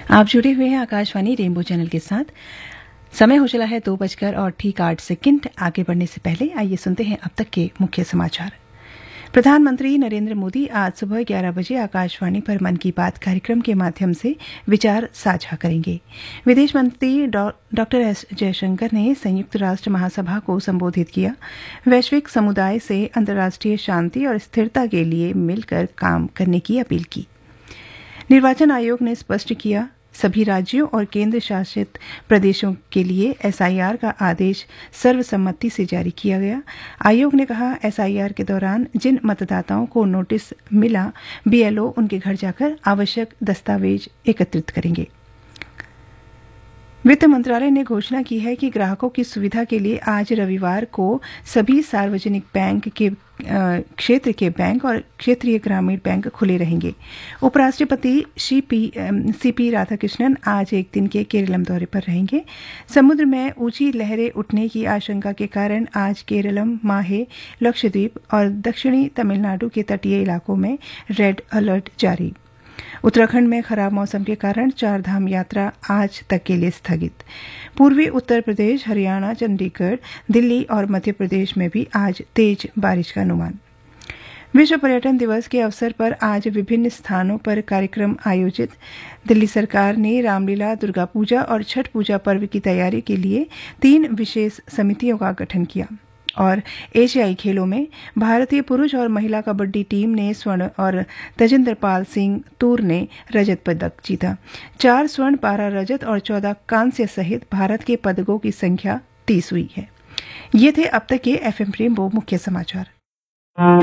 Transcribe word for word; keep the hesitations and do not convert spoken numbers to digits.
आप जुड़े हुए हैं आकाशवाणी रेनबो चैनल के साथ। समय हो चला है दो बजकर और ठीक आठ सेकंड। आगे बढ़ने से पहले आइए सुनते हैं अब तक के मुख्य समाचार। प्रधानमंत्री नरेंद्र मोदी आज सुबह ग्यारह बजे आकाशवाणी पर मन की बात कार्यक्रम के माध्यम से विचार साझा करेंगे। विदेश मंत्री डॉक्टर एस जयशंकर ने संयुक्त राष्ट्र महासभा को संबोधित किया। वैश्विक समुदाय से अंतर्राष्ट्रीय शांति और स्थिरता के लिए मिलकर काम करने की अपील की। निर्वाचन आयोग ने स्पष्ट किया, सभी राज्यों और केंद्र शासित प्रदेशों के लिए एसआईआर का आदेश सर्वसम्मति से जारी किया गया। आयोग ने कहा, एसआईआर के दौरान जिन मतदाताओं को नोटिस मिला, बीएलओ उनके घर जाकर आवश्यक दस्तावेज एकत्रित करेंगे। वित्त मंत्रालय ने घोषणा की है कि ग्राहकों की सुविधा के लिए आज रविवार को सभी सार्वजनिक बैंक के क्षेत्र के बैंक और क्षेत्रीय ग्रामीण बैंक खुले रहेंगे। उपराष्ट्रपति सीपी राधाकृष्णन आज एक दिन के केरलम दौरे पर रहेंगे। समुद्र में ऊंची लहरें उठने की आशंका के कारण आज केरलम, माहे, लक्षद्वीप और दक्षिणी तमिलनाडु के तटीय इलाकों में रेड अलर्ट जारी। उत्तराखंड में खराब मौसम के कारण चार धाम यात्रा आज तक के लिए स्थगित। पूर्वी उत्तर प्रदेश, हरियाणा, चंडीगढ़, दिल्ली और मध्य प्रदेश में भी आज तेज बारिश का अनुमान। विश्व पर्यटन दिवस के अवसर पर आज विभिन्न स्थानों पर कार्यक्रम आयोजित। दिल्ली सरकार ने रामलीला, दुर्गा पूजा और छठ पूजा पर्व की तैयारी के लिए तीन विशेष समितियों का गठन किया। और एशियाई खेलों में भारतीय पुरुष और महिला कबड्डी टीम ने स्वर्ण और तजिंदर पाल सिंह तूर ने रजत पदक जीता। चार स्वर्ण, बारह रजत और चौदह कांस्य सहित भारत के पदकों की संख्या तीस हुई है। ये थे अब तक के एफएम रेनबो मुख्य समाचार।